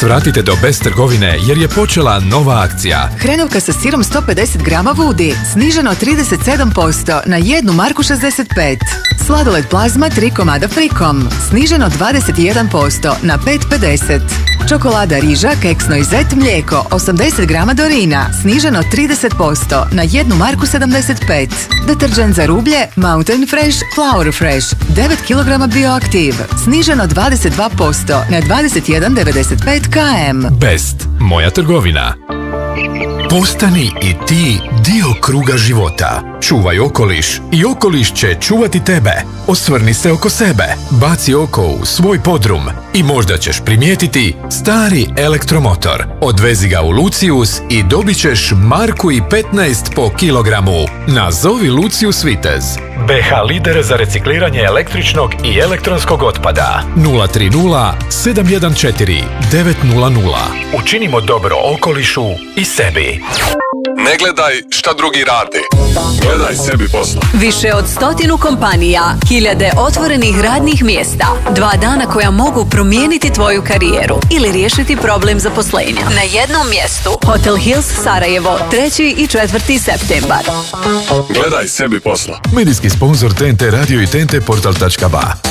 Svratite do Best trgovine jer je počela nova akcija. Hrenovka sa sirom 150 grama Vudi, sniženo 37% na 1 marku 65. Sladoled plazma 3 komada frikom, sniženo 21% na 5,50. Čokolada riža, keksno i zet mlijeko, 80 grama Dorina, sniženo 30% na 1 marku 75. Deterđent za rublje Mountain Fresh Flower Fresh, 9 kg bioaktiv, sniženo 22% na 21,95 km. Best, moja trgovina. Postani i ti dio kruga života. Čuvaj okoliš i okoliš će čuvati tebe. Osvrni se oko sebe, baci oko u svoj podrum i možda ćeš primijetiti stari elektromotor. Odvezi ga u Lucius i dobit ćeš 1,15 po kilogramu. Nazovi Lucius Vitez. BH lider za recikliranje električnog i elektronskog otpada. 030 714 900. Učinimo dobro okolišu i sebi. Ne gledaj šta drugi rade. Gledaj sebi posla. Više od 100 kompanija, 1000 otvorenih radnih mjesta, 2 dana koja mogu promijeniti tvoju karijeru ili riješiti problem zaposlenja. Na jednom mjestu. Hotel Hills Sarajevo, 3. i 4. septembar. Gledaj sebi posla. Medijski sponsor TNT Radio i TNT Portal.ba.